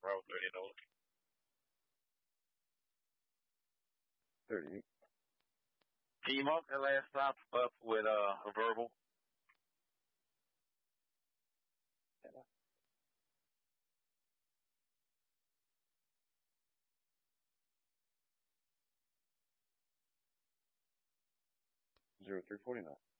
Route 30 North. 30. Can you mark that last stop up with a verbal? 0349.